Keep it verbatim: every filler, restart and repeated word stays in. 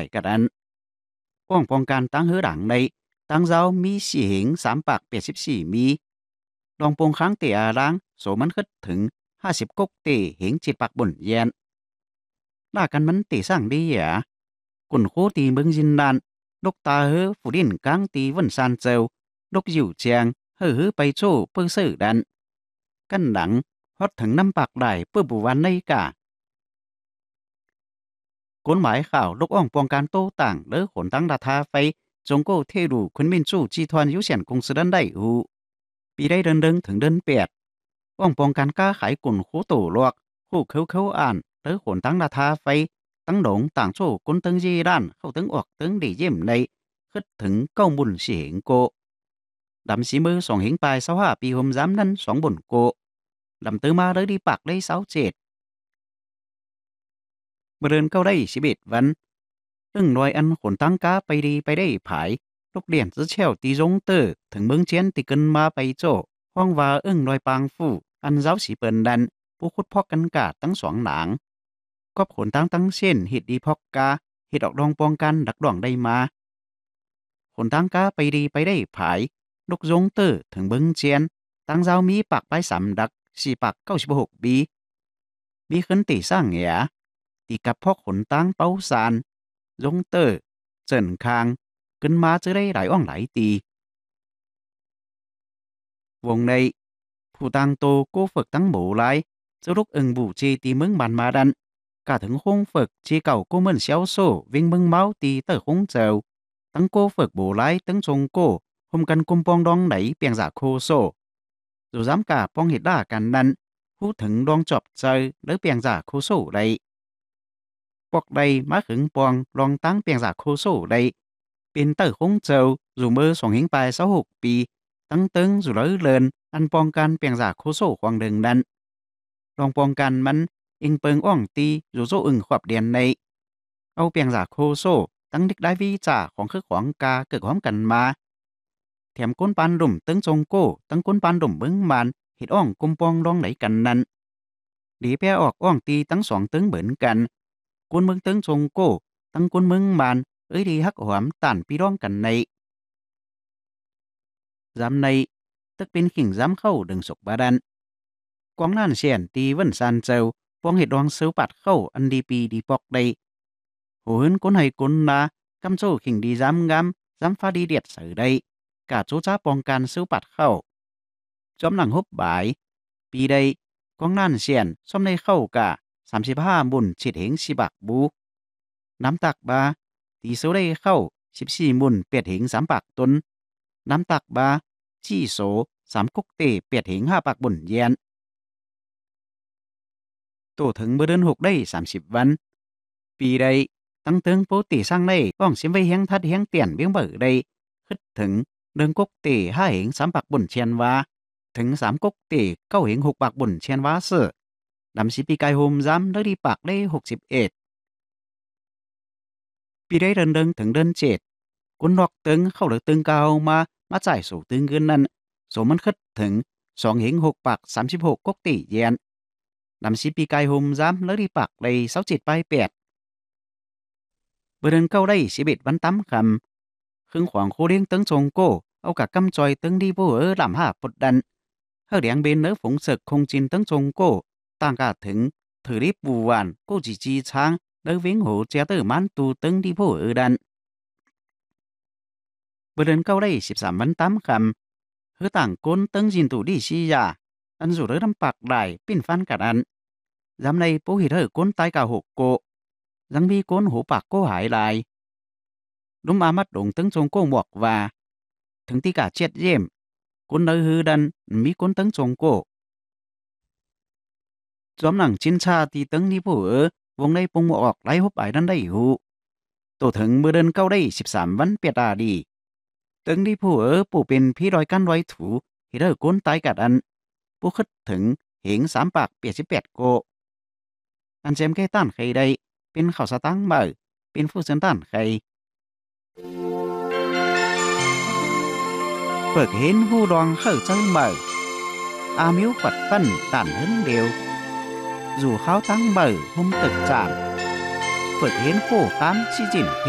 กันอันป้องป้องกันตั้งเฮือดังในตั้งเจ้ามีสี่เหงสามปากเปียสิบสี่มีลองปงค้างเตียล้างโสมันขึ้นถึงห้าสิบกกเตเหงจิตปากบนแยนล่ากันมันตีสร้างดีอ่ะกุนโคตีเบิงจินดานลกตาเฮอฝูดินกลางตีวันซานเจียวลกอยู่เจียงเฮอเฮอไปโจ้เปื้อซื่อดันกันหลังฮอดถึงน้ำปากได้เปื้อบุวันในกะกฎหมายข่าวลูกอ่องป้องกันโต้ต่างหรือขนตั้งราคาไฟจงโก้เทรูคุณมินจู้จีทวนยุเสียนกงสุดันได้หูปีได้เดินเดิงถึงเดินเปียดอ่องป้องกันก้าขายกุ่นโคโตลวกคู่เขาเขาอ่านหรือขนตั้งราคาไฟตั้งหลงต่างโจ้กุนตึงยีด้านเข้าตึงออกตึงดีเยี่ยมในคิดถึงเก้าบุญเสียงโกดำสีมือสองหิงปลายเสาห้าปีหมย้ำนั้นสองบุญโกดำตื้อมาเลยดีปากได้เสาเจ็ดเมื่อเดินเข้าได้สิบเอ็ดวันตึงรอยอันขนตั้งกาไปดีไปได้ผายลูกเดียนจะเชี่ยวตีจงเตอร์ถึงเมืองเชียนตีกันมาไปโจ้ห้องว่าอึ้งรอยปางฟู่อันเจ้าสีเปินดันผู้คุดพอกกันกาดตั้งสองหลังก็ขนตั้งตั้งเส้นหิดดีพอกกาหิดออกดองปองกันดักดองได้มาขนตั้งกาไปดีไปได้ผายลูกจงเตอร์ถึงเมืองเชียนตั้งเจ้ามีปากไปสามดักสี่ปากเก้าสิบหกบีบีขึ้นตีสร้างเหยตีกับพอกขนตั้งเป้าซานจงเตอร์เจินคางขึ้นมาจะได้หลายอ่องหลายตีวงในผู้ตังโตโก้ฝึกตั้งหมูไลจะลุกอึงบูจีตีมึงบันมาดันกาถึงคงฝึกจีเก่าโก้เหมือนเซียวโซ่วิ่งมึงเมาตีเตอร์คงเจียวตั้งโก้ฝึกบูไลตั้งจงโก้หมกันกุมปองดองไหนเปียงจากโคโซdù dám cả pong hiệt đaกันนั้นผู้ถึงดองจอบใจหรือเปียงจากโคโซ่ได้ปอกใดมาขึงปองลองตั้งเปียงจากโคโซ่ได้เป็นเตอร์คงเจียวdùเมื่อสองหิงปลายเสาหกปีตั้งตึงdùเลยเลินอันปองกันเปียงจากโคโซ่ควางเดิงนั้นลองปองกันมันอิงเปิงอ่องตีdùโซ่อึ่งขวบเดียนในเอาเปียงจากโคโซ่ตั้งดิกได้วิจ่าของคือของกาเกิดพร้อมกันมาแถมก้นปานดุ่มตึงจงโก้ตั้งก้นปานดุ่มเบิ้งมันเห็ดอ่องกุมปองรองไหนกันนั้นดีแพ้ออกอ่องตีตั้งสองตึงเหมือนกันก้นเมืองตึงจงโก้ตั้งก้นเมืองมันเอ้ยดีฮักหวมต่านพี่ร้องกันในย้ำในตึกเป็นขิงย้ำเข้าดึงศกบาดันกวางนั่นเสียนตีวันซานเจียวปองเห็ดดองเสือปัดเข้าอันดีปีดีปอกได้หัวหินก้นให้ก้นนากำโซ่ขิงดีย้ำงำย้ำฟ้าดีเดียดเสือได้กาดโจจ้าปองการซื้อปัดเข้าจอมหนังฮบบ่ายปีใดกองนั่นเสียนซ่อมในเข้ากะสามสิบห้าบุญฉิดเหงสิบักบูน้ำตักบาตีโซได้เข้าสิบสี่มุนเปียดเหงสามปากตนน้ำตักบาจี้โสสามกุกเตเปียดเหงห้าปากบุญเยียนโตถึงเบอร์เดินหกได้สามสิบวันปีใดตั้งเติงโปตีสร้างได้ป้องเสียมไว้เฮียงทัดเฮียงเตียนเบี้ยงเบอร์ได้คิดถึงเดินกกเตห้าเหงสามปากบุญเชียนวาถึงสามกกเตเก้าเหงหกปากบุญเชียนวาเสือดำสิปีกายโฮมย้ำได้ดีปากได้หกสิบเอ็ดปีได้เดินเดินถึงเดินเจ็ดกุนดอกตึงเข้าหรือตึงเกามามาจ่ายสู่ตึงเงินนั้นสมมันคิดถึงสองเหงหกปากสามสิบหกกกตีเยนดำสิปีกายโฮมย้ำได้ดีปากเลยเสาเจ็ดไปแปดเบอร์เดินเก้าได้สิบเอ็ดวันตั้มคำครึ่งขวางโคเลี้ยงตึงจงโก้เอากะกำจอยตึงดีโบเออลำห้าปดดันเฮาเดียงเบนเนื้อฝงศึกคงจินตึงจงโก้ต่างกาถึงถือริบบูวานโก้จีจีช้างเนื้อเวิงโหเจ้าเตอร์มันตูตึงดีโบเออดันเบอร์เดินเก้าได้สิบสามวันตั้มคำเฮาต่างก้นตึงจินตูดีชียาอันสุดเรือทำปากได้ปิ้นฟันกัดอันย้ำในโปหิเธอก้นตายกาหกโกยังมีก้นหูปากโก้หายลายลุมอามัดดงตึงจงโก้บอกว่าถึงที่กาเจ็ดเยี่ยมคนเนยฮือดันมีคนตึงจงโก้จอมหนังจินชาตีตึงนี่ผู้เออวงในปงออกไล่ฮบไอ้นั้นได้หูตัวถึงมือเดินเก้าได้สิบสามวันเปียดาดีตึงที่ผู้เออปู่เป็นพี่รอยกันรอยถูที่เธอก้นตายกัดอันผู้คิดถึงเหงสามปากเปียดสิบแปดโกอันเจมแก่ต้านใครได้เป็นข่าวสตังเบอร์เป็นผู้เส้นต้านใครเปิดเห็นหูดองเข้าเจ้าเมื่ออามิวปัดปั้นด่านเหินเดียวอยู่เขาตั้งเมื่อหุ่มตึกจานเปิดเห็นโค้ข้ามชี้จิน